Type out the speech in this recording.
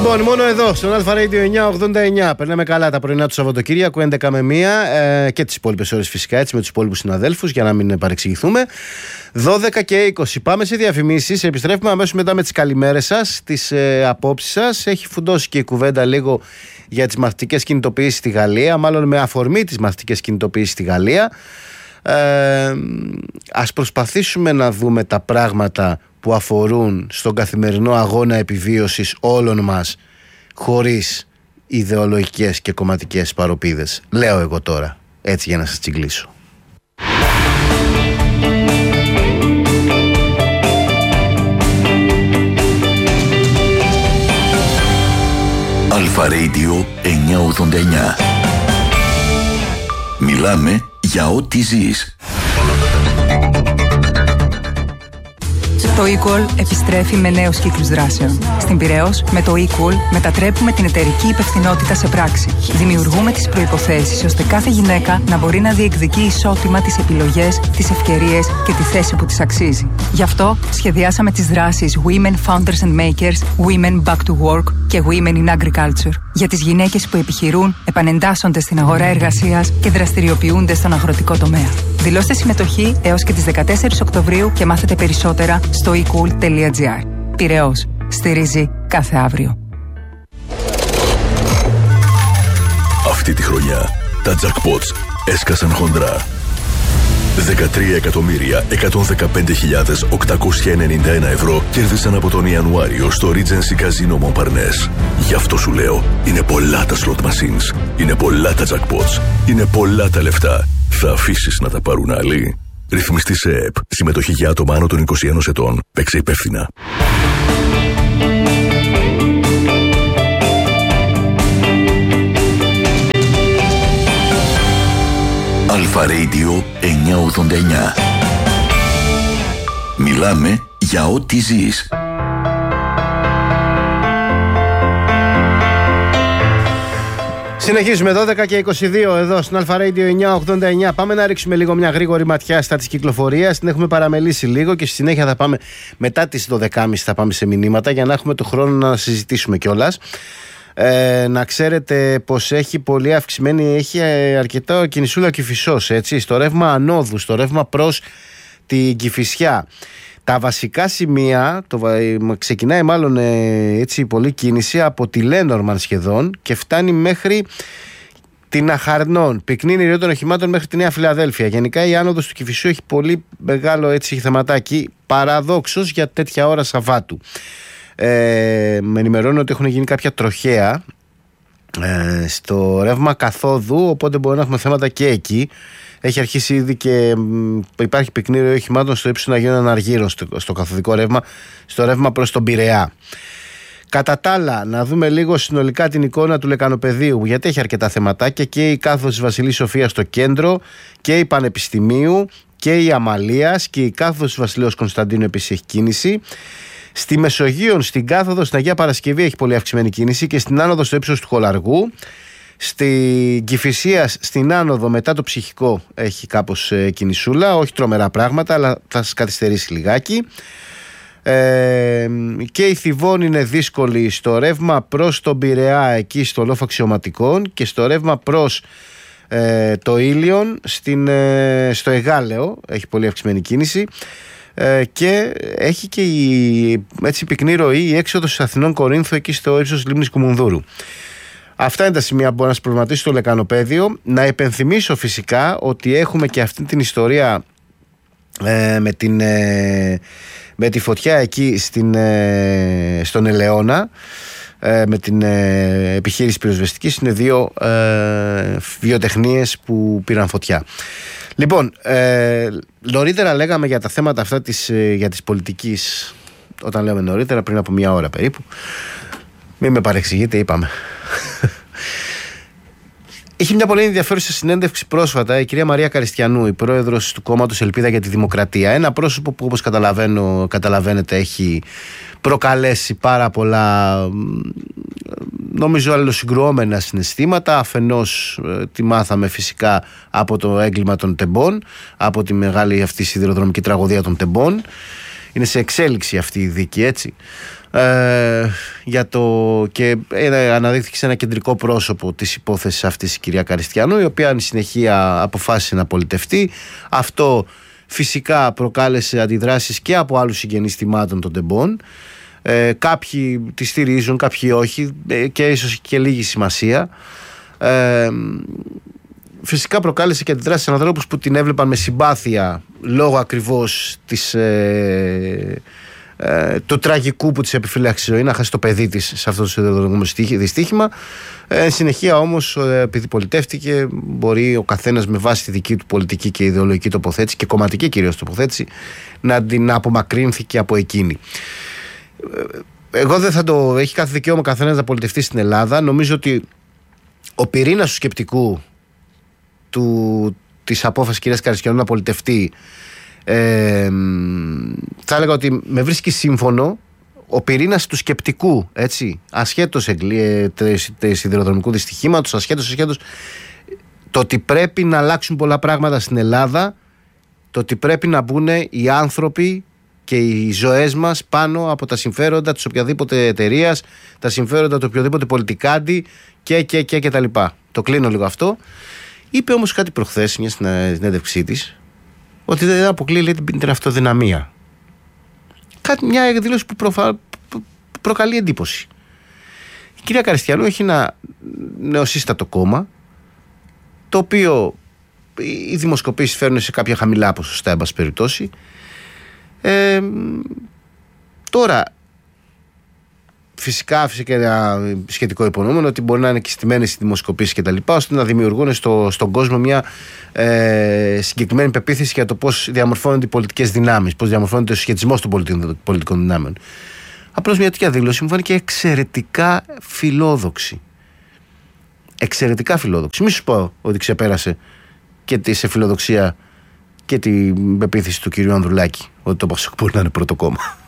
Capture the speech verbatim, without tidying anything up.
Λοιπόν, μόνο εδώ, στον Αλφα Radio εννιακόσια ογδόντα εννιά. Περνάμε καλά τα πρωινά του Σαββατοκύριακου, έντεκα με μία ε, και τις υπόλοιπες ώρες φυσικά, έτσι με τους υπόλοιπους συναδέλφους, για να μην παρεξηγηθούμε. δώδεκα και είκοσι. Πάμε σε διαφημίσεις. Επιστρέφουμε αμέσως μετά με τις καλημέρες σας, τις ε, απόψεις σας. Έχει φουντώσει και η κουβέντα λίγο για τις μαθητικές κινητοποιήσεις στη Γαλλία, μάλλον με αφορμή τις μαθητικές κινητοποιήσεις στη Γαλλία. Ε, ας προσπαθήσουμε να δούμε τα πράγματα που αφορούν στον καθημερινό αγώνα επιβίωσης όλων μας, χωρίς ιδεολογικές και κομματικές παροπίδες. Λέω εγώ τώρα, έτσι για να σας τσιγκλίσω. Αλφα Radio εννιακόσια ογδόντα εννιά. Μιλάμε για ό,τι ζεις. Το Equal επιστρέφει με νέους κύκλους δράσεων. Στην Πειραιώς, με το Equal μετατρέπουμε την εταιρική υπευθυνότητα σε πράξη. Δημιουργούμε τις προϋποθέσεις ώστε κάθε γυναίκα να μπορεί να διεκδικεί ισότιμα τις επιλογές, τις ευκαιρίες και τη θέση που της αξίζει. Γι' αυτό σχεδιάσαμε τις δράσεις Women Founders and Makers, Women Back to Work και Women in Agriculture για τις γυναίκες που επιχειρούν, επανεντάσσονται στην αγορά εργασίας και δραστηριοποιούνται στον αγροτικό τομέα. Δηλώστε συμμετοχή έως και τις δεκατέσσερις Οκτωβρίου και μάθετε περισσότερα στο e cool τελεία gr. Πειραιώς. Στηρίζει κάθε αύριο. Αυτή τη χρονιά τα jackpots έσκασαν χοντρά. δεκατρία εκατομμύρια εκατόν δεκαπέντε χιλιάδες οκτακόσια ενενήντα ένα ευρώ κέρδισαν από τον Ιανουάριο στο Regency Casino Montparnasse. Γι' αυτό σου λέω, είναι πολλά τα slot machines, είναι πολλά τα jackpots, είναι πολλά τα λεφτά. Θα αφήσεις να τα πάρουν άλλοι? Ρυθμιστή σε ΕΕΠ. Συμμετοχή για άτομα άνω των είκοσι ένα ετών. Παίξε υπεύθυνα. Αλφα Radio εννιακόσια ογδόντα εννιά. Μιλάμε για ό,τι ζεις. Συνεχίζουμε δώδεκα και είκοσι δύο εδώ στον Αλφα Radio εννιακόσια ογδόντα εννιά. Πάμε να ρίξουμε λίγο μια γρήγορη ματιά στα της κυκλοφορίας. Την έχουμε παραμελήσει λίγο και στη συνέχεια θα πάμε, μετά τις δώδεκα και μισή θα πάμε σε μηνύματα για να έχουμε το χρόνο να συζητήσουμε κιόλας. Ε, να ξέρετε πως έχει πολύ αυξημένη, έχει αρκετά κινησούλα Κηφισός, έτσι, στο ρεύμα ανόδου, στο ρεύμα προς την Κηφισιά. Τα βασικά σημεία, το, ξεκινάει μάλλον ε, έτσι πολύ κίνηση από τη Λένορμαν σχεδόν και φτάνει μέχρι την Αχαρνών, πυκνή νηρίο των οχημάτων μέχρι τη Νέα Φιλαδέλφια. Γενικά η άνοδος του Κηφισιού έχει πολύ μεγάλο έτσι θεματάκι, παραδόξως για τέτοια ώρα Σαββάτου. Ε, με ενημερώνουν ότι έχουν γίνει κάποια τροχαία ε, στο ρεύμα καθόδου, οπότε μπορεί να έχουμε θέματα και εκεί. Έχει αρχίσει ήδη και υπάρχει πυκνή ροή οχημάτων στο ύψος του Αγίων Αναργύρων στο, στο καθοδικό ρεύμα, στο ρεύμα προς τον Πειραιά. Κατά τα άλλα, να δούμε λίγο συνολικά την εικόνα του Λεκανοπεδίου, γιατί έχει αρκετά θεματάκια, και η κάθοδος της Βασιλής Σοφίας στο κέντρο και η Πανεπιστημίου και η Αμαλίας και η κάθοδος της Βασιλέως Κωνσταντίνου επίσης έχει κίνηση. Στη Μεσογείων, στην κάθοδο στην Αγία Παρασκευή έχει πολύ αυξημένη κίνηση και στην άνοδο στο ύψος του Χολαργού. Στην Κηφισίας, στην άνοδο μετά το Ψυχικό έχει κάπως ε, κινησούλα, όχι τρομερά πράγματα, αλλά θα σας καθυστερήσει λιγάκι. Ε, και η Θηβών είναι δύσκολη στο ρεύμα προς τον Πειραιά, εκεί στο Λόφο Αξιωματικών, και στο ρεύμα προς ε, το Ήλιον στην, ε, στο Εγάλεο έχει πολύ αυξημένη κίνηση. Ε, και έχει και η έτσι πυκνή ροή η έξοδος της Αθηνών Κορίνθου εκεί στο ύψος της λίμνης Κουμουνδούρου. Αυτά είναι τα σημεία που μπορεί να σας προβληματίσει το Λεκανοπέδιο. Να υπενθυμίσω φυσικά ότι έχουμε και αυτή την ιστορία ε, με, την, ε, με τη φωτιά εκεί στην, ε, στον Ελαιώνα, ε, με την ε, επιχείρηση πυροσβεστικής. Είναι δύο ε, βιοτεχνίες που πήραν φωτιά. Λοιπόν, ε, νωρίτερα λέγαμε για τα θέματα αυτά της, ε, για της πολιτικής, όταν λέμε νωρίτερα, πριν από μια ώρα περίπου. Μην με παρεξηγείτε, είπαμε. Είχε μια πολύ ενδιαφέρουσα συνέντευξη πρόσφατα η κυρία Μαρία Καριστιανού, η πρόεδρος του κόμματος Ελπίδα για τη Δημοκρατία. Ένα πρόσωπο που, όπως καταλαβαίνετε, έχει προκαλέσει πάρα πολλά, νομίζω, αλληλοσυγκρουόμενα συναισθήματα. Αφενός τη μάθαμε φυσικά από το έγκλημα των Τεμπών, από τη μεγάλη αυτή σιδηροδρομική τραγωδία των Τεμπών. Είναι σε εξέλιξη αυτή η δίκη, έτσι. Ε, για το, και ε, αναδείχθηκε σε ένα κεντρικό πρόσωπο της υπόθεσης αυτής η κυρία Καριστιανού, η οποία εν συνεχεία αποφάσισε να πολιτευτεί. Αυτό φυσικά προκάλεσε αντιδράσεις και από άλλους συγγενείς θυμάτων των τεμπών. Ε, κάποιοι τη στηρίζουν, κάποιοι όχι, ε, και ίσως και λίγη σημασία. Ε, φυσικά προκάλεσε και αντιδράσεις σε ανθρώπους που την έβλεπαν με συμπάθεια λόγω ακριβώς της, ε, ε, του τραγικού που της επιφύλαξε η ζωή, να χάσει το παιδί της σε αυτό το σιδηροδρομικό δυστύχημα. Ε, εν συνεχεία όμως, ε, επειδή πολιτεύτηκε, μπορεί ο καθένας με βάση τη δική του πολιτική και ιδεολογική τοποθέτηση και κομματική κυρίως τοποθέτηση να την απομακρύνθηκε από εκείνη. Εγώ δεν θα το. Έχει κάθε δικαίωμα καθένας να πολιτευτεί στην Ελλάδα. Νομίζω ότι ο πυρήνας του σκεπτικού του, της απόφασης κυρίας Καριστιανού να πολιτευτεί, ε, θα έλεγα ότι με βρίσκει σύμφωνο ο πυρήνας του σκεπτικού, έτσι, ασχέτως ε, σιδηροδρομικού δυστυχήματος, ασχέτως, ασχέτως το ότι πρέπει να αλλάξουν πολλά πράγματα στην Ελλάδα, το ότι πρέπει να μπουν οι άνθρωποι και οι ζωές μας πάνω από τα συμφέροντα της οποιαδήποτε εταιρείας, τα συμφέροντα του οποιοδήποτε πολιτικάντη και, και, και, και τα λοιπά. Το κλείνω λίγο αυτό. Είπε όμως κάτι προχθές, μια συνέντευξή της, ότι δεν αποκλείει, λέει, την αυτοδυναμία. Κάτι, μια εκδήλωση που προφα... προκαλεί εντύπωση. Η κυρία Καριστιανού έχει ένα νεοσύστατο κόμμα, το οποίο οι δημοσκοπήσεις φέρνουν σε κάποια χαμηλά ποσοστά, εν πάση περιπτώσει. Ε, τώρα φυσικά, φυσικά ένα σχετικό υπονοούμενο ότι μπορεί να είναι κιστημένες οι δημοσκοπήσεις και τα λοιπά, ώστε να δημιουργούν στο, στον κόσμο μια ε, συγκεκριμένη πεποίθηση για το πώς διαμορφώνονται οι πολιτικές δυνάμεις, πώς διαμορφώνεται ο συσχετισμός των πολιτικών, πολιτικών δυνάμεων. Απλώς μια τέτοια δήλωση μου φάνηκε εξαιρετικά φιλόδοξη. Εξαιρετικά φιλόδοξη. Μη σου πω ότι ξεπέρασε και τη, σε φιλοδοξία και την πεποίθηση του κυρίου Ανδρουλάκη ότι το Πασόκ μπορεί να είναι πρώτο κόμμα.